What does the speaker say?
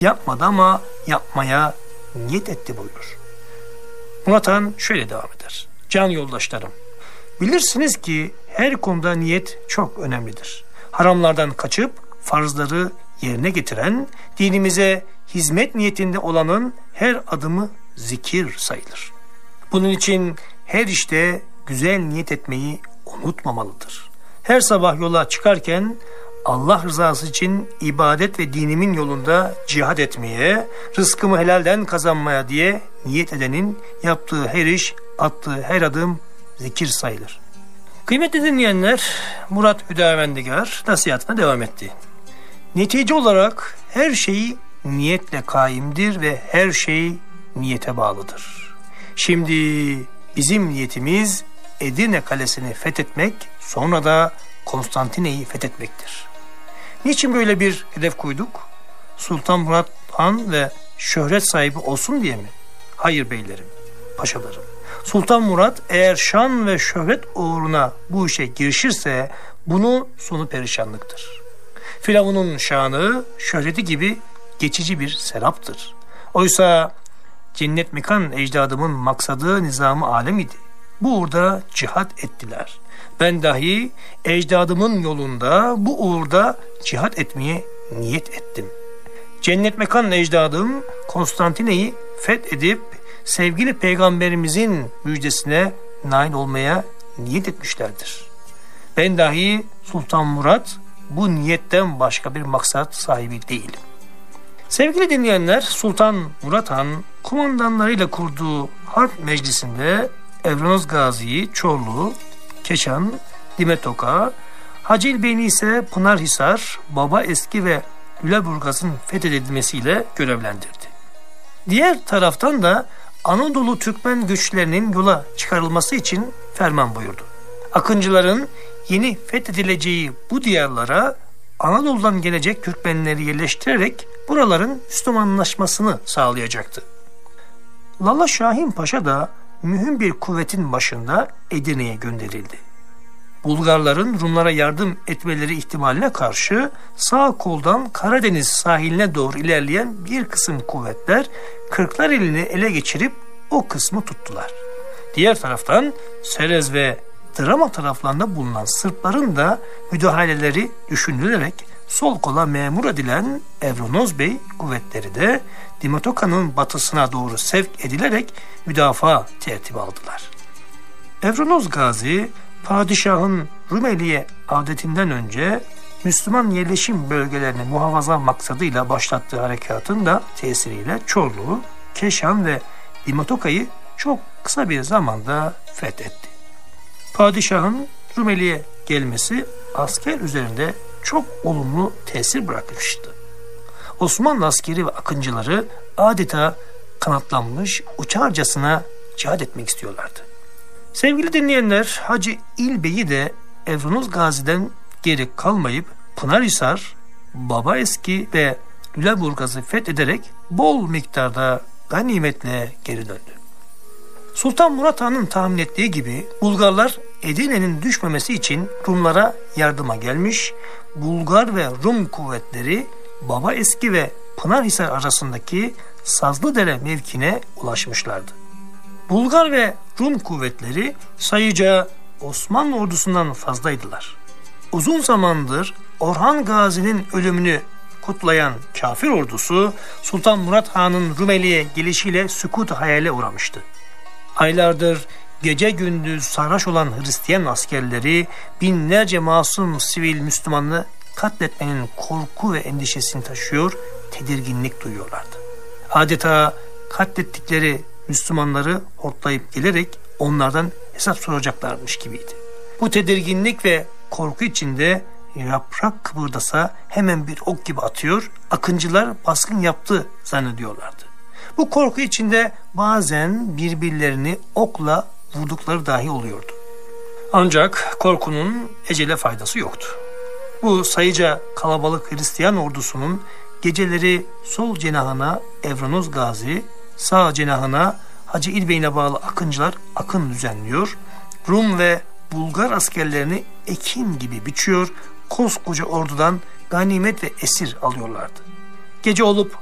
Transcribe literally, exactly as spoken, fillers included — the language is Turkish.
Yapmadı ama yapmaya niyet etti buyurur. Murat Han şöyle devam eder. Can yoldaşlarım, bilirsiniz ki her konuda niyet çok önemlidir. Haramlardan kaçıp farzları yerine getiren, dinimize hizmet niyetinde olanın her adımı zikir sayılır. Bunun için her işte güzel niyet etmeyi unutmamalıdır. Her sabah yola çıkarken Allah rızası için ibadet ve dinimin yolunda cihad etmeye, rızkımı helalden kazanmaya diye niyet edenin yaptığı her iş, attığı her adım zikir sayılır. Kıymetli dinleyenler, Murat Hüdavendigar nasihatine devam etti. Netice olarak her şey niyetle kaimdir ve her şey niyete bağlıdır. Şimdi bizim niyetimiz Edirne Kalesi'ni fethetmek, sonra da Konstantine'yi fethetmektir. Niçin böyle bir hedef koyduk? Sultan Murat Han ve şöhret sahibi olsun diye mi? Hayır beylerim, paşalarım. Sultan Murat eğer şan ve şöhret uğruna bu işe girişirse bunun sonu perişanlıktır. Firavun'un şanı, şöhreti gibi geçici bir seraptır. Oysa cennet mekan ecdadımın maksadı nizam-ı alem idi. Bu uğurda cihat ettiler. Ben dahi ecdadımın yolunda bu uğurda cihat etmeye niyet ettim. Cennet mekan ecdadım Konstantine'yi fethedip sevgili peygamberimizin müjdesine nail olmaya niyet etmişlerdir. Ben dahi Sultan Murat bu niyetten başka bir maksat sahibi değilim. Sevgili dinleyenler, Sultan Murat Han kumandanlarıyla kurduğu harp meclisinde Evronoz Gazi'yi Çorlu, Keşan, Dimetoka, Hacı Beyni ise Pınarhisar, Baba Eski ve Lüleburgaz'ın fethedilmesiyle görevlendirdi. Diğer taraftan da Anadolu Türkmen güçlerinin yola çıkarılması için ferman buyurdu. Akıncıların yeni fethedileceği bu diyarlara Anadolu'dan gelecek Türkmenleri yerleştirerek buraların Müslümanlaşmasını sağlayacaktı. Lala Şahin Paşa da mühim bir kuvvetin başında Edirne'ye gönderildi. Bulgarların Rumlara yardım etmeleri ihtimaline karşı sağ koldan Karadeniz sahiline doğru ilerleyen bir kısım kuvvetler Kırklareli'ni ele geçirip o kısmı tuttular. Diğer taraftan Serez ve Drama taraflarında bulunan Sırpların da müdahaleleri düşünülerek sol kola memur edilen Evronoz Bey kuvvetleri de Dimotoka'nın batısına doğru sevk edilerek müdafaa tertibi aldılar. Evronoz Gazi, padişahın Rumeli'ye avdetinden önce Müslüman yerleşim bölgelerini muhafaza maksadıyla başlattığı harekatın da tesiriyle Çorlu, Keşan ve Dimotoka'yı çok kısa bir zamanda fethetti. Padişahın Rumeli'ye gelmesi asker üzerinde çok olumlu tesir bırakmıştı. Osmanlı askeri ve akıncıları adeta kanatlanmış uçarcasına cihad etmek istiyorlardı. Sevgili dinleyenler, Hacı İlbey'i de Evronoz Gazi'den geri kalmayıp Pınarhisar, Baba Eski ve Lüleburgaz'ı fethederek bol miktarda ganimetle geri döndü. Sultan Murat Han'ın tahmin ettiği gibi Bulgarlar Edirne'nin düşmemesi için Rumlara yardıma gelmiş, Bulgar ve Rum kuvvetleri Baba Eski ve Pınarhisar arasındaki Sazlıdere mevkine ulaşmışlardı. Bulgar ve Rum kuvvetleri sayıca Osmanlı ordusundan fazlaydılar. Uzun zamandır Orhan Gazi'nin ölümünü kutlayan kafir ordusu Sultan Murat Han'ın Rumeli'ye gelişiyle sükût-u hayale uğramıştı. Aylardır gece gündüz sarhoş olan Hristiyan askerleri binlerce masum sivil Müslümanı katletmenin korku ve endişesini taşıyor, tedirginlik duyuyorlardı. Adeta katlettikleri Müslümanları hortlayıp gelerek onlardan hesap soracaklarmış gibiydi. Bu tedirginlik ve korku içinde yaprak kıpırdasa hemen bir ok gibi atıyor, akıncılar baskın yaptı zannediyorlardı. Bu korku içinde bazen birbirlerini okla vurdukları dahi oluyordu. Ancak korkunun ecele faydası yoktu. Bu sayıca kalabalık Hristiyan ordusunun geceleri sol cenahına Evronoz Gazi, sağ cenahına Hacı İlbey'ine bağlı akıncılar akın düzenliyor, Rum ve Bulgar askerlerini ekin gibi biçiyor, koskoca ordudan ganimet ve esir alıyorlardı. Gece olup